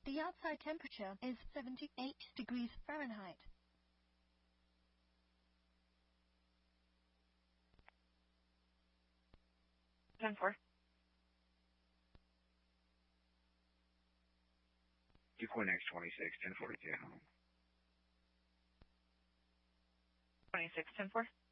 The outside temperature is 78 degrees Fahrenheit. Ten-4. Decoy next 26, 1042. 26, 10-4.